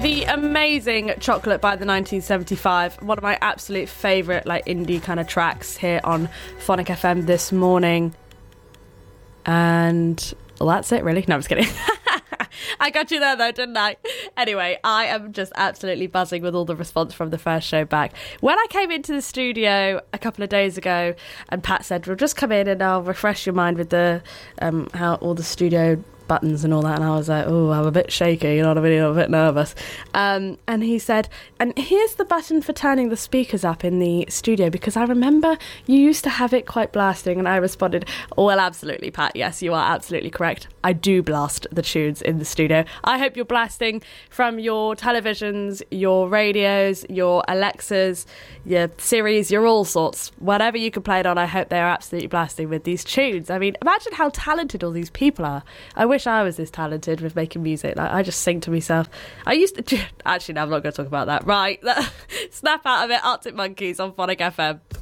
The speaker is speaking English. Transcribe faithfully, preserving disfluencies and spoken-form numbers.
The amazing Chocolate by the nineteen seventy-five, one of my absolute favourite like indie kind of tracks here on Phonic F M this morning. And well, that's it really. No, I'm just kidding. I got you there though, didn't I? Anyway, I am just absolutely buzzing with all the response from the first show back. When I came into the studio a couple of days ago and Pat said, we'll just come in and I'll refresh your mind with the um, how all the studio buttons and all that, and I was like, oh, I'm a bit shaky, you know what I mean, I'm a bit nervous. Um, and he said, and here's the button for turning the speakers up in the studio, because I remember you used to have it quite blasting. And I responded, oh, well, absolutely, Pat, yes, you are absolutely correct. I do blast the tunes in the studio. I hope you're blasting from your televisions, your radios, your Alexas, your Siris, your all sorts, whatever you can play it on. I hope they are absolutely blasting with these tunes. I mean, imagine how talented all these people are. I wish I was this talented with making music. Like, I just sing to myself. I used to actually no, I'm not going to talk about that. Right, snap out of it. Arctic Monkeys on Phonic F M.